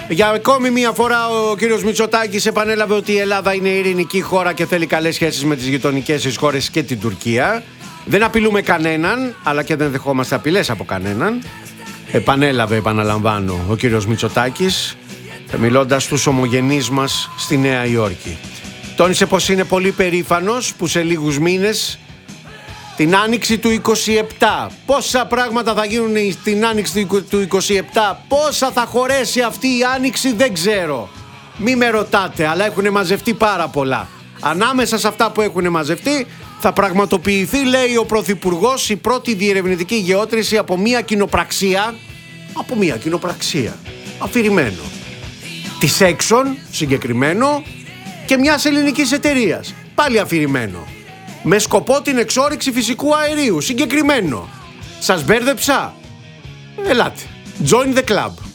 Για ακόμη μία φορά ο κύριος Μητσοτάκης επανέλαβε ότι η Ελλάδα είναι ειρηνική χώρα και θέλει καλές σχέσεις με τις γειτονικές της χώρες και την Τουρκία. Δεν απειλούμε κανέναν, αλλά και δεν δεχόμαστε απειλές από κανέναν. Επανέλαβε, επαναλαμβάνω, ο κύριος Μητσοτάκης, μιλώντας στους ομογενείς μας στη Νέα Υόρκη. Τόνισε πως είναι πολύ περήφανος που σε λίγους μήνες, την άνοιξη του 27, πόσα πράγματα θα γίνουν την άνοιξη του 27, πόσα θα χωρέσει αυτή η άνοιξη δεν ξέρω. Μη με ρωτάτε, αλλά έχουν μαζευτεί πάρα πολλά. Ανάμεσα σε αυτά που έχουν μαζευτεί θα πραγματοποιηθεί, λέει ο Πρωθυπουργός, η πρώτη διερευνητική γεώτρηση από μια κοινοπραξία, αφηρημένο, της Exxon συγκεκριμένο και μιας ελληνικής εταιρείας, πάλι αφηρημένο, με σκοπό την εξόρυξη φυσικού αερίου συγκεκριμένο. Σας μπέρδεψα? Ελάτε, join the club.